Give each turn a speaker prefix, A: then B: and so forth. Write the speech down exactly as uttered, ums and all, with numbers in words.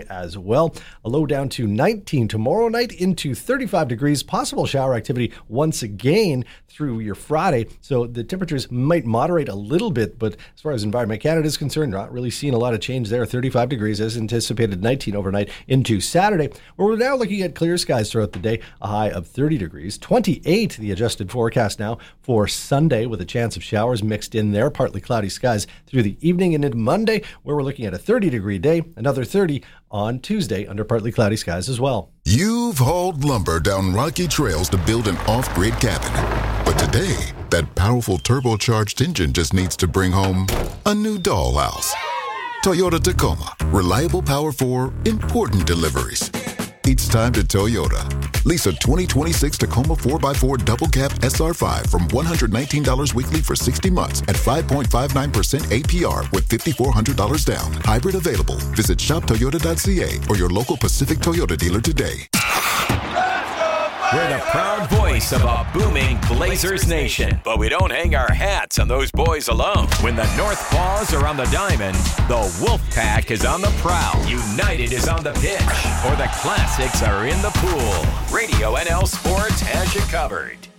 A: as well. A low down to nineteen tomorrow night into thirty-five degrees. Possible shower activity once again through your Friday. So the temperatures might moderate a little bit, but as far as Environment Canada is concerned, not really seeing a lot of change there. thirty-five degrees as anticipated, nineteen overnight into Saturday, where we're now looking at clear skies throughout the day, a high of thirty degrees. twenty-eight, the adjusted forecast now for Sunday with a chance of showers mixed in there. Partly cloudy skies through the evening and into Monday, where we're looking at a thirty degree day, another thirty on Tuesday under partly cloudy skies as well.
B: You've hauled lumber down rocky trails to build an off-grid cabin. But today, that powerful turbocharged engine just needs to bring home a new dollhouse. Toyota Tacoma. Reliable power for important deliveries. It's time to Toyota. Lease a twenty twenty-six Tacoma four by four double cab S R five from one hundred nineteen dollars weekly for sixty months at five point five nine percent A P R with five thousand four hundred dollars down. Hybrid available. Visit shop toyota dot c a or your local Pacific Toyota dealer today.
C: We're the proud voice of a booming Blazers nation, but we don't hang our hats on those boys alone. When the North Paws are on the diamond, the Wolfpack is on the prowl, United is on the pitch, or the Classics are in the pool. Radio N L Sports has you covered.